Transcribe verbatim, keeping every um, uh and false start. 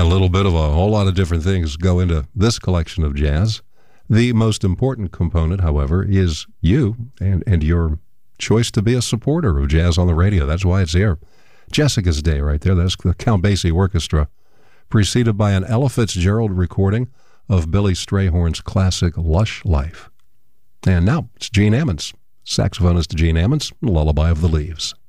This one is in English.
A little bit of a whole lot of different things go into this collection of jazz. The most important component, however, is you and, and your choice to be a supporter of jazz on the radio. That's why it's here. Jessica's Day right there. That's the Count Basie Orchestra, preceded by an Ella Fitzgerald recording of Billy Strayhorn's classic Lush Life. And now it's Gene Ammons, saxophonist Gene Ammons, Lullaby of the Leaves.